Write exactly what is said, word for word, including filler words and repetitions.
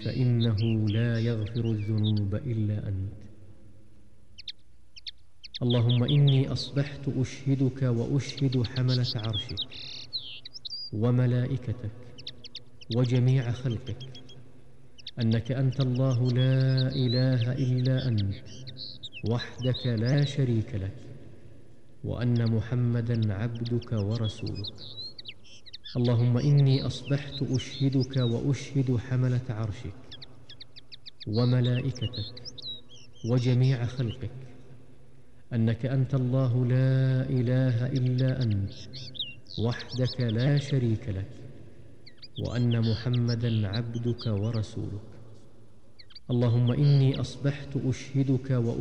فإنه لا يغفر الذنوب إلا أنت. اللهم إني أصبحت أشهدك وأشهد حملة عرشك وملائكتك وجميع خلقك أنك أنت الله لا إله إلا أنت وحدك لا شريك لك، وأن محمدًا عبدك ورسولك. اللهم إني أصبحت أشهدك وأشهد حملة عرشك وملائكتك وجميع خلقك أنك أنت الله لا إله إلا أنت وحدك لا شريك لك، وأن محمدًا عبدك ورسولك. اللهم إني أصبحت أشهدك